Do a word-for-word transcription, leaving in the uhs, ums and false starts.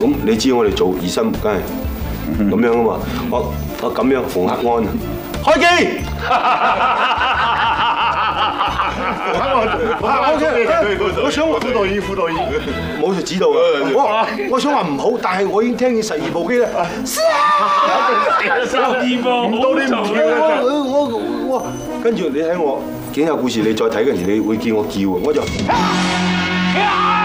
咁你知我哋做醫生梗係咁樣啊嘛，我我咁樣馮克安開機。我想輔導員輔導員冇指導啊！我我想話唔好，但係我已經聽見十二部機啦。 十二部唔到你唔跳我我我跟住你睇我警察故事，你再睇嗰陣時，你會見我叫啊，我就。